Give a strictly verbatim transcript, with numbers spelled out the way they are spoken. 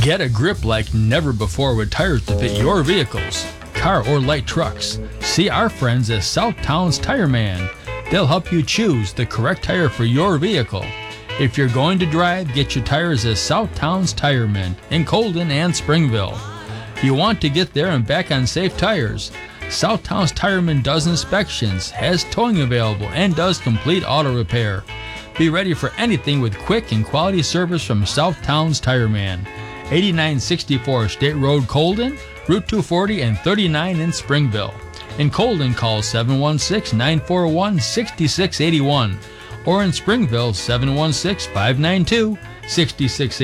Get a grip like never before with tires to fit your vehicles, car or light trucks. See our friends at South Towns Tire Man. They'll help you choose the correct tire for your vehicle. If you're going to drive, get your tires at South Towns Tire Man in Colden and Springville. You want to get there and back on safe tires. South Towns Tire Man does inspections, has towing available, and does complete auto repair. Be ready for anything with quick and quality service from South Towns Tire Man. eighty-nine sixty-four State Road, Colden, Route two forty and thirty-nine in Springville. In Colden, call seven one six, nine four one, six six eight one. Or in Springville, seven one six, five nine two, six six eight one.